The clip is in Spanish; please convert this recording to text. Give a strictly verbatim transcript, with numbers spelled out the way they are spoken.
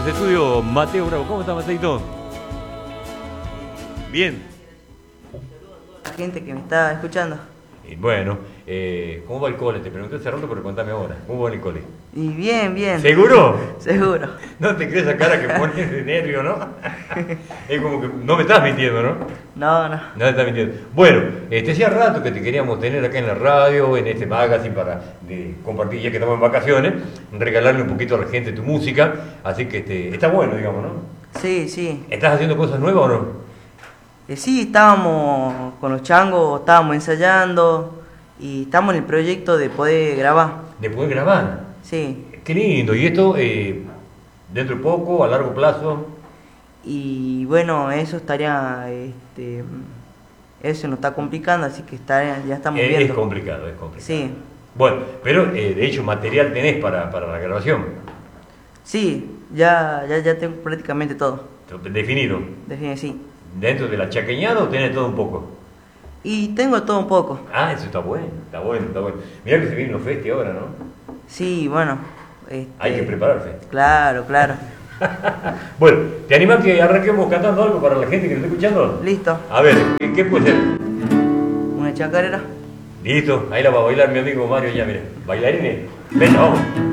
los estudios Mateo Bravo. ¿Cómo está, Mateito? Bien. La gente que me está escuchando. Y bueno, eh, ¿cómo va el cole? Te pregunté hace rato, pero contame ahora. ¿Cómo va el cole? Y bien, bien. ¿Seguro? Seguro. No te crees esa cara que pones de nervio, ¿no? Es como que no me estás mintiendo, ¿no? No, no. No te estás mintiendo. Bueno, este hacía rato que te queríamos tener acá en la radio, en este magazine, para de, compartir, ya que estamos en vacaciones, regalarle un poquito a la gente tu música. Así que este, está bueno, digamos, ¿no? Sí, sí. ¿Estás haciendo cosas nuevas o no? Eh, sí, estábamos con los changos, estábamos ensayando y estamos en el proyecto de poder grabar. ¿De poder grabar? Sí. Qué lindo. ¿Y esto eh, dentro de poco, a largo plazo? Y bueno, eso estaría, este, eso nos está complicando, así que está, ya estamos Eh, viendo. es complicado, es complicado. Sí. Bueno, pero eh, de hecho material tenés para, para la grabación. Sí, ya, ya, ya tengo prácticamente todo. Definido. Define, sí. ¿Dentro de la chaqueñada o tenés todo un poco? Y tengo todo un poco. Ah, eso está bueno, está bueno, está bueno. Mirá que se vienen los festi ahora, ¿no? Sí, bueno. Este, Hay que prepararse. Claro, claro. Bueno, ¿te animás que arranquemos cantando algo para la gente que nos está escuchando? Listo. A ver, ¿qué, qué puede ser? Una chacarera. Listo, ahí la va a bailar mi amigo Mario ya, mira. Bailarines, venga, vamos.